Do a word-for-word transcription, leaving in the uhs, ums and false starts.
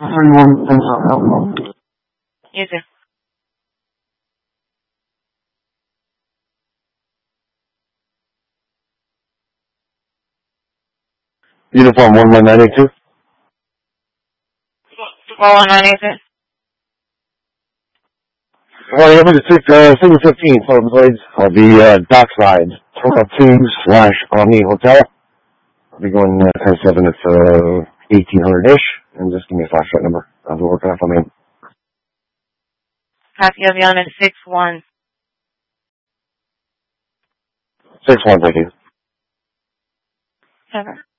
You too. Uniform one one nine eight two. Four one nine eight two. Well, I'm at six, uh, seven fifteen, Fulton Blades. I'll be, uh, dockside, twelve two slash Omni Hotel. I'll be going, uh, ten seven at, uh, eighteen hundred-ish, and just give me a flashlight number. I'll be working off on me. Copy of you on at six one. six one, thank you. Seven.